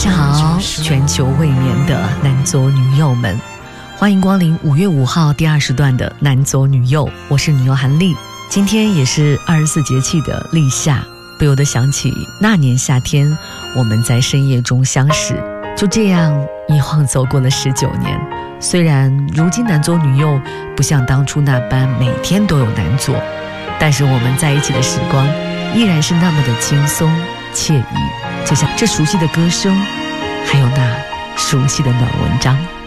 下好，全球未眠的男左女右们，欢迎光临5月5号第2时段的男左女右，我是女右韩丽。今天也是24节气的立夏，不由得想起那年夏天我们在深夜中相识，就这样一晃走过了19年。虽然如今男左女右不像当初那般每天都有男左，但是我们在一起的时光依然是那么的轻松惬意，就像这熟悉的歌声，还有那熟悉的暖文章。